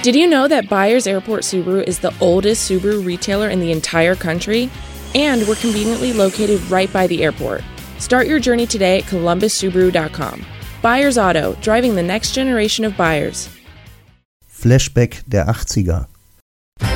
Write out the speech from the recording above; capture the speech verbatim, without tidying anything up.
Did you know that Byers Airport Subaru is the oldest Subaru retailer in the entire country? And we're conveniently located right by the airport. Start your journey today at columbus subaru dot com. Byers Auto, driving the next generation of buyers. Flashback der achtziger.